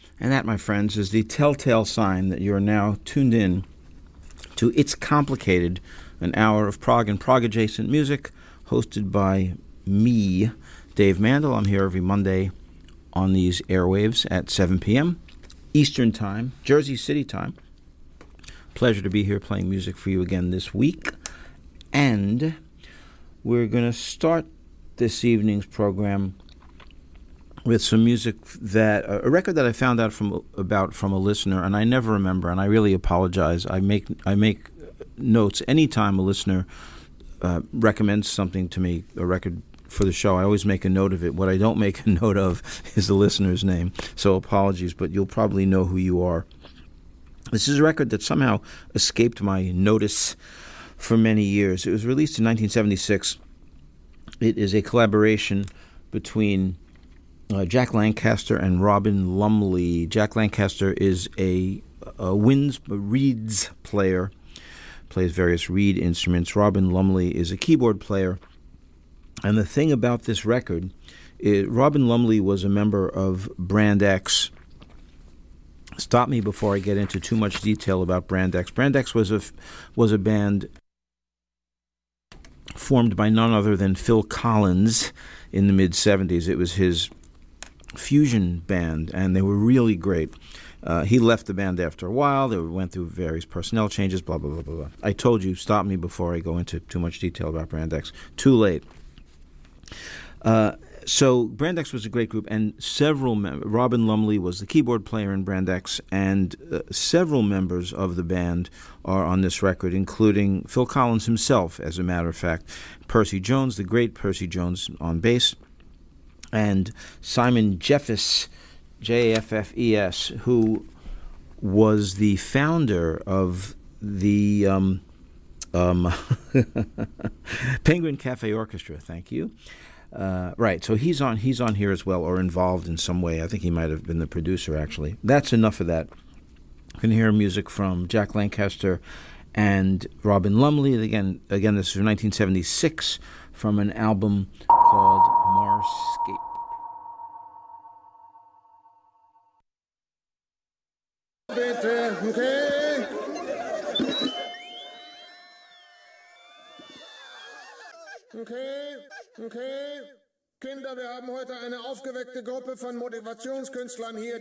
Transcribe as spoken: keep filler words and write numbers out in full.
And that, my friends, is the telltale sign that you are now tuned in to It's Complicated, an hour of prog and prog-adjacent music, hosted by me, Dave Mandel. I'm here every Monday on these airwaves at seven p.m. Eastern Time, Jersey City time. Pleasure to be here playing music for you again this week. And we're going to start this evening's program with some music that a record that I found out from about from a listener, and I never remember, and I really apologize. I make I make notes anytime a listener uh, recommends something to me, a record for the show. I always make a note of it. What I don't make a note of is the listener's name. So apologies, but you'll probably know who you are. This is a record that somehow escaped my notice for many years. It was released in nineteen seventy-six. It is a collaboration between Uh, Jack Lancaster and Robin Lumley. Jack Lancaster is a, a winds, a reeds player, plays various reed instruments. Robin Lumley is a keyboard player. And the thing about this record, is Robin Lumley was a member of Brand X. Stop me before I get into too much detail about Brand X. Brand X was a, was a band formed by none other than Phil Collins in the mid-seventies. It was his fusion band, and they were really great. Uh, he left the band after a while. They went through various personnel changes, blah, blah, blah, blah, blah. I told you, stop me before I go into too much detail about Brand X. Too late. Uh, so Brand X was a great group, and several mem- Robin Lumley was the keyboard player in Brand X, and uh, several members of the band are on this record, including Phil Collins himself, as a matter of fact. Percy Jones, the great Percy Jones on bass, and Simon Jeffes, J F F E S, who was the founder of the um, um, Penguin Cafe Orchestra. Thank you. Uh, right, so he's on he's on here as well, or involved in some way. I think he might have been the producer, actually. That's enough of that. You can hear music from Jack Lancaster and Robin Lumley. Again, again, this is from nineteen seventy-six, from an album called Marscape. Okay. Okay, okay. Kinder, wir haben heute eine aufgeweckte Gruppe von Motivationskünstlern hier.